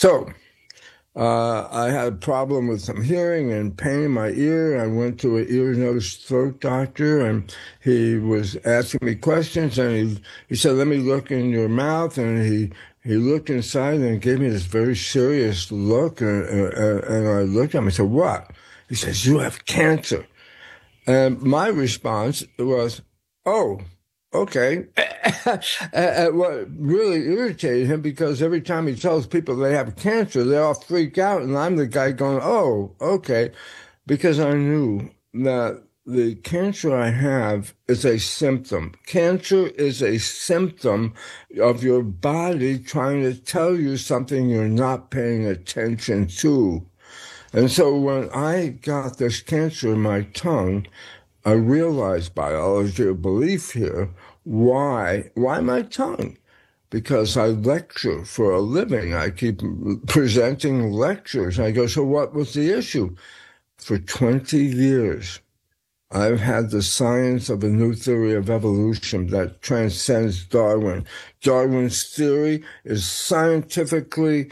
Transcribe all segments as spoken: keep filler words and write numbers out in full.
So, uh, I had a problem with some hearing and pain in my ear. I went to an ear, nose, throat doctor, and he was asking me questions, and he, he said, let me look in your mouth, and he, he looked inside and gave me this very serious look, and, and, and I looked at him and said, what? He says, you have cancer. And my response was, oh, okay. And what really irritated him, because every time he tells people they have cancer, they all freak out, and I'm the guy going, oh, okay, because I knew that the cancer I have is a symptom. Cancer is a symptom of your body trying to tell you something you're not paying attention to. And so when I got this cancer in my tongue, I realized biology of belief here. Why? Why my tongue? Because I lecture for a living. I keep presenting lectures. I go, so what was the issue? For twenty years, I've had the science of a new theory of evolution that transcends Darwin. Darwin's theory is scientifically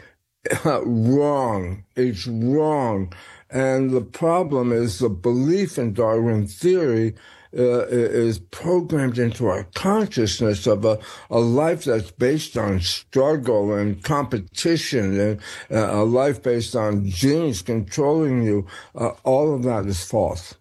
wrong. It's wrong. And the problem is the belief in Darwin theory uh, is programmed into our consciousness of a, a life that's based on struggle and competition, and uh, a life based on genes controlling you. Uh, all of that is false.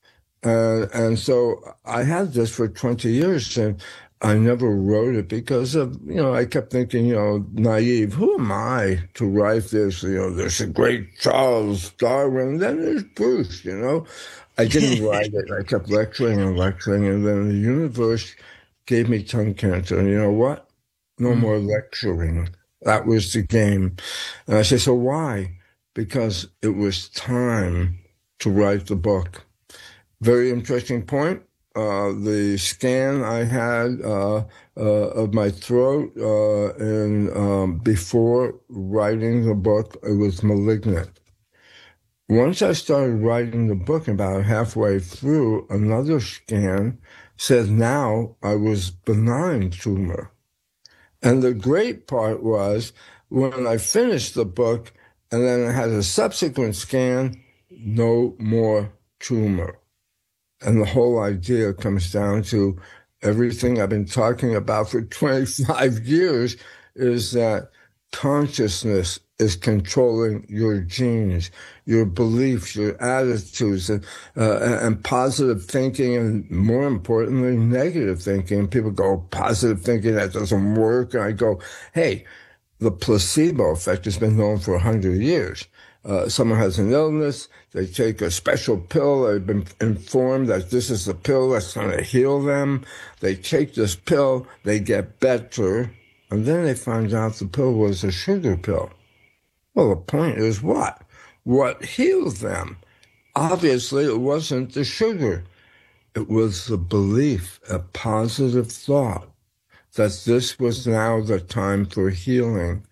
Uh, and so I had this for twenty years, and I never wrote it because of, you know, I kept thinking, you know, naive, who am I to write this? You know, there's a great Charles Darwin, then there's Bruce, you know. I didn't write it. I kept lecturing and lecturing, and then the universe gave me tongue cancer. And you know what? No more lecturing. That was the game. And I said, so why? Because it was time to write the book. Very interesting point. Uh, the scan I had uh, uh, of my throat uh, and um, before writing the book, it was malignant. Once I started writing the book, about halfway through, another scan said now I was benign tumor. And the great part was when I finished the book and then I had a subsequent scan, no more tumor. And the whole idea comes down to everything I've been talking about for twenty-five years is that consciousness is controlling your genes, your beliefs, your attitudes, and, uh, and positive thinking, and more importantly, negative thinking. People go, positive thinking, that doesn't work. And I go, hey, the placebo effect has been known for one hundred years. Uh, someone has an illness, they take a special pill, they've been informed that this is the pill that's going to heal them. They take this pill, they get better, and then they find out the pill was a sugar pill. Well, the point is what? What healed them? Obviously, it wasn't the sugar. It was the belief, a positive thought, that this was now the time for healing.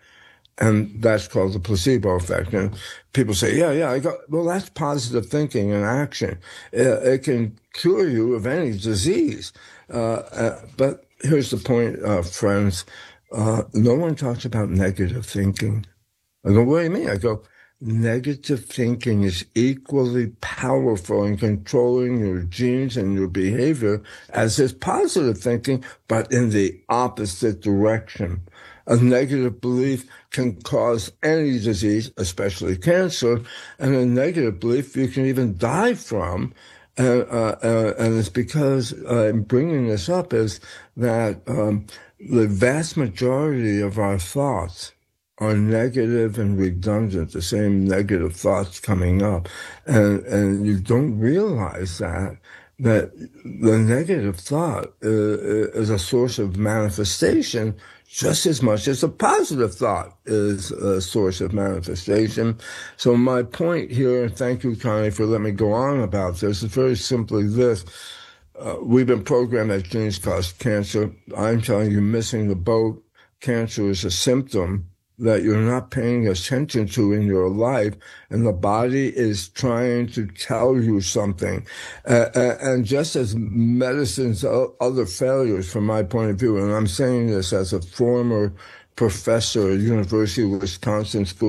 And that's called the placebo effect. And people say, yeah, yeah. I go, well, that's positive thinking and action. It, it can cure you of any disease. Uh, uh, but here's the point, uh, friends. Uh, no one talks about negative thinking. I go, what do you mean? I go, negative thinking is equally powerful in controlling your genes and your behavior as is positive thinking, but in the opposite direction. A negative belief can cause any disease, especially cancer, and a negative belief you can even die from. Uh, uh, uh, and it's because I'm bringing this up is that um, the vast majority of our thoughts are negative and redundant, the same negative thoughts coming up. And, and you don't realize that, that the negative thought uh, is a source of manifestation just as much as a positive thought is a source of manifestation. So my point here, and thank you, Connie, for letting me go on about this, is very simply this. Uh, we've been programmed that genes cause cancer. I'm telling you, missing the boat. Cancer is a symptom that you're not paying attention to in your life, and the body is trying to tell you something. Uh, and just as medicine's other failures, from my point of view, and I'm saying this as a former professor at University of Wisconsin School